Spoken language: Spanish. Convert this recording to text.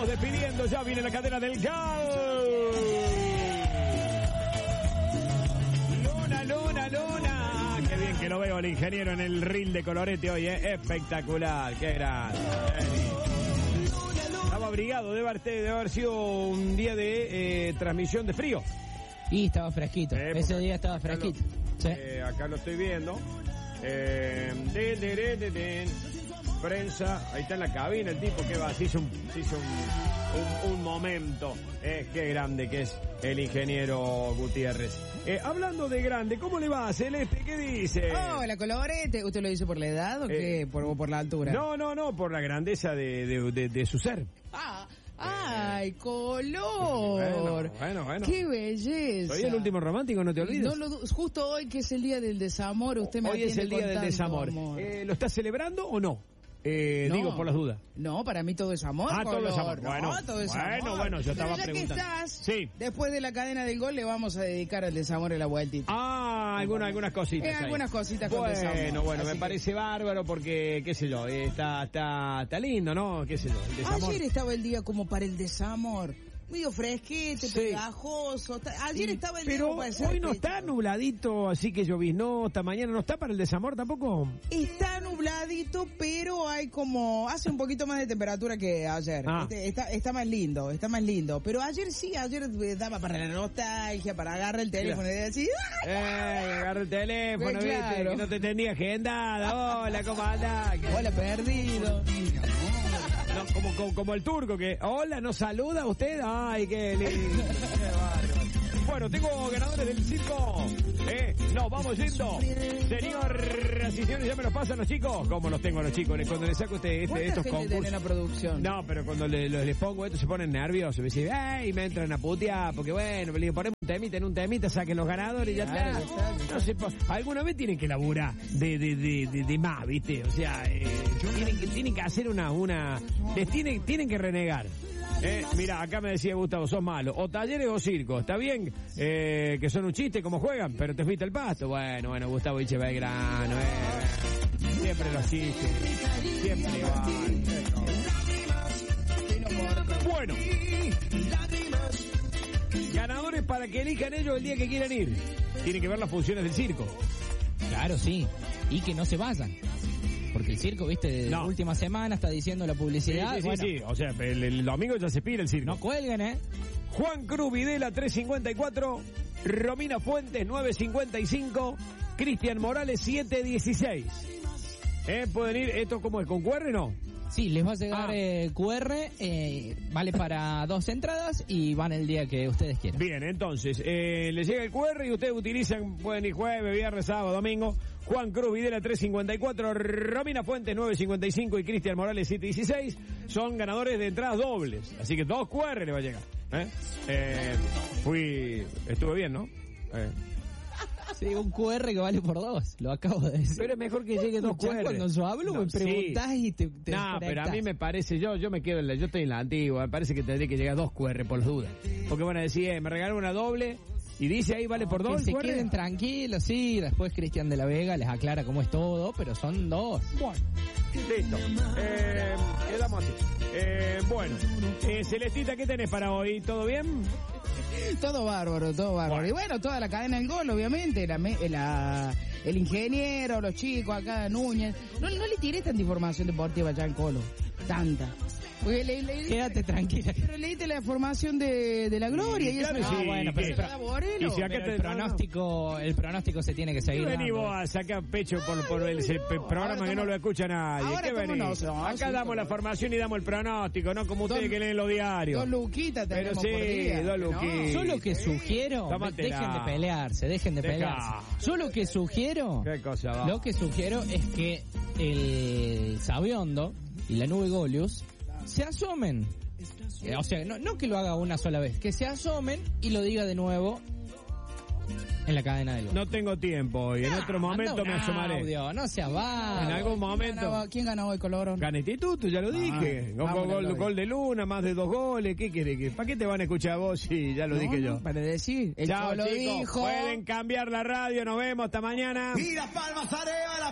vamos despidiendo. Ya viene la cadena del Gal. Luna. Qué bien que lo veo el ingeniero en el reel de colorete hoy, espectacular. Qué grande. Estaba abrigado, debe haber sido un día de transmisión de frío. Y estaba fresquito. Ese día estaba fresquito. Sí. Acá lo estoy viendo. Prensa, ahí está en la cabina el tipo que va, se hizo un momento. Qué grande que es el ingeniero Gutiérrez. Hablando de grande, ¿cómo le va, Celeste? ¿Qué dice? Hola, colorete. ¿Usted lo dice por la edad o qué? ¿Por la altura? No, por la grandeza de su ser. ¡Ay, color! Bueno. ¡Qué belleza! Soy el último romántico, no te olvides. Justo hoy que es el día del desamor, usted me atiende. Hoy es el día del desamor. ¿Lo está celebrando o no? No, digo por las dudas. No, para mí todo es amor. Todo es amor. Todo es amor. Bueno, yo estaba preguntando. Que estás, después de la cadena del gol le vamos a dedicar al desamor en la vueltita. Algunas cositas. Algunas cositas con desamor. Bueno, me parece bárbaro porque, qué sé yo, está lindo, ¿no? Qué sé yo, el desamor. Ayer estaba el día como para el desamor. Medio fresquete, pegajoso. Ayer estaba el día. Pero hoy no está nubladito, así que lloviznó. Esta mañana no está para el desamor tampoco. Está nubladito, pero hay hace un poquito más de temperatura que ayer. Está más lindo. Pero ayer daba para la nostalgia, para agarrar el teléfono y decir. Agarra el teléfono, claro. Viste, que no te tenía agendada. Hola, ¿cómo andás? Hola, perdido. No, como el turco que, hola, ¿nos saluda usted? Ay, qué lindo. Qué bárbaro. Bueno, tengo ganadores del circo. Nos vamos yendo. Señoras y señores, ya me los pasan los chicos. ¿Cómo los tengo a los chicos? Cuando les saco estos concursos. La producción? No, pero cuando les pongo esto se ponen nerviosos. Me dicen, y me entran a putear. Porque bueno, le digo, ponemos un temita, saquen los ganadores y ya está. No sé, alguna vez tienen que laburar de más, ¿viste? O sea, tienen que hacer tienen que renegar. Mira, acá me decía Gustavo, sos malo. O talleres o circo. Está bien que son un chiste como juegan, pero te fuiste al pasto. Bueno, Gustavo dice Belgrano. Siempre los chistes. Siempre van. Bueno. Ganadores para que elijan ellos el día que quieran ir. Tienen que ver las funciones del circo. Claro, sí. Y que no se vayan. Porque el circo, viste, de última semana está diciendo la publicidad. Sí. O sea, el domingo ya se pira el circo. No cuelguen, Juan Cruz Videla, 354. Romina Fuentes, 955. Cristian Morales, 716. Pueden ir, ¿esto cómo es? ¿Con QR no? Sí, les va a llegar QR, vale para 2 entradas y van el día que ustedes quieran. Bien, entonces, les llega el QR y ustedes utilizan, pueden ir jueves, viernes, sábado, domingo. Juan Cruz Videla 354, Romina Fuentes 955 y Cristian Morales 716 son ganadores de entradas dobles, así que 2 QR le va a llegar. Estuve bien, ¿no? Sí, un QR que vale por 2, lo acabo de decir. Pero es mejor que llegue 2 QR. Cuando yo hablo me preguntás y te no, pero a mí me parece, yo me quedo yo estoy en la antigua, me parece que tendría que llegar 2 QR por las dudas. Porque van a decir, me regalaron una doble y dice ahí vale por 2. Que se queden tranquilos, sí, después Cristian de la Vega les aclara cómo es todo, pero son 2. Bueno, listo. Quedamos así. Bueno, Celestita, ¿qué tenés para hoy? ¿Todo bien? Todo bárbaro. Bueno. Y bueno, toda la cadena del gol, obviamente, el ingeniero, los chicos acá, Núñez. No le tiré tanta información deportiva ya al Colo. Tanta. Quédate tranquila. Pero leíste la formación de la Gloria y claro, eso. Sí, bueno, pero el pronóstico se tiene que seguir. Vení vos a sacar pecho por el programa que no lo escucha nadie. ¿Qué venís? Acá damos la formación y damos el pronóstico, no como ustedes que leen los diarios. 2 luquitas tenemos por día. 2 luquitas. Yo lo que sugiero, dejen de pelearse. Yo lo que sugiero, ¿qué cosa va? Lo que sugiero es que el Sabiondo y la Nube Golius se asomen. O sea, no que lo haga una sola vez, que se asomen y lo diga de nuevo en la cadena del gol. No tengo tiempo y en otro momento me asomaré. No se va. En algún momento. ¿Quién ganó hoy, Colorón? Ganetituto, ya lo dije. Gol de Luna, más de 2 goles. ¿Qué querés? ¿Para qué te van a escuchar a vos si ya lo dije yo? Para decir. Chao, chicos. Pueden cambiar la radio. Nos vemos hasta mañana. Y las palmas arriba,